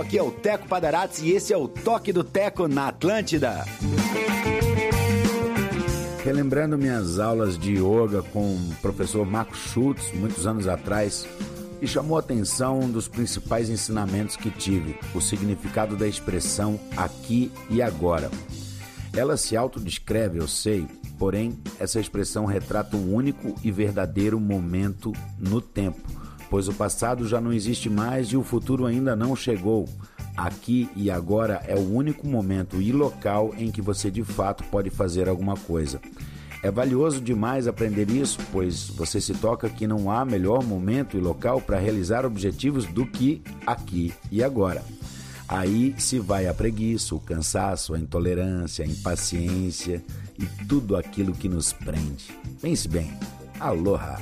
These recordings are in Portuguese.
Aqui é o Teco Padarazzi e esse é o Toque do Teco na Atlântida. Relembrando minhas aulas de yoga com o professor Marco Schultz, muitos anos atrás, e chamou a atenção um dos principais ensinamentos que tive, o significado da expressão aqui e agora. Ela se autodescreve, eu sei, porém, essa expressão retrata um único e verdadeiro momento no tempo, pois o passado já não existe mais e o futuro ainda não chegou. Aqui e agora é o único momento e local em que você de fato pode fazer alguma coisa. É valioso demais aprender isso, pois você se toca que não há melhor momento e local para realizar objetivos do que aqui e agora. Aí se vai a preguiça, o cansaço, a intolerância, a impaciência e tudo aquilo que nos prende. Pense bem. Aloha!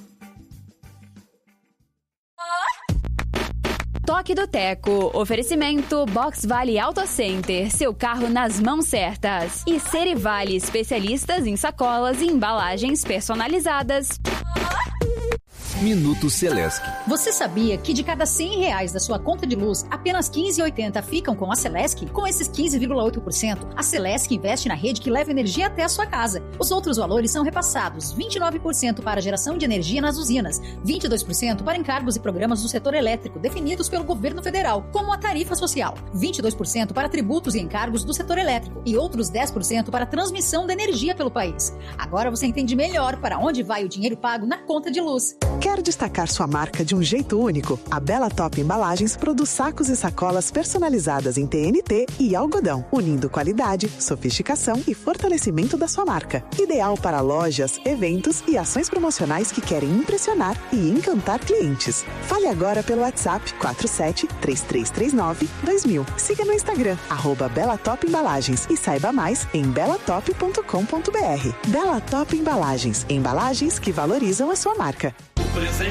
Toque do Teco. Oferecimento Box Vale Auto Center. Seu carro nas mãos certas. E Serivale, especialistas em sacolas e embalagens personalizadas. Minuto Celesc. Você sabia que de cada R$100 da sua conta de luz, apenas R$15,80 ficam com a Celesc? Com esses 15,8%, a Celesc investe na rede que leva energia até a sua casa. Os outros valores são repassados: 29% para geração de energia nas usinas, 22% para encargos e programas do setor elétrico definidos pelo governo federal, como a tarifa social, 22% para tributos e encargos do setor elétrico e outros 10% para transmissão da energia pelo país. Agora você entende melhor para onde vai o dinheiro pago na conta de luz. Quer destacar sua marca de um jeito único? A Bela Top Embalagens produz sacos e sacolas personalizadas em TNT e algodão, unindo qualidade, sofisticação e fortalecimento da sua marca. Ideal para lojas, eventos e ações promocionais que querem impressionar e encantar clientes. Fale agora pelo WhatsApp 47-3339-2000. Siga no Instagram, @Bela Top Embalagens e saiba mais em belatop.com.br. Bela Top Embalagens, embalagens que valorizam a sua marca. Presente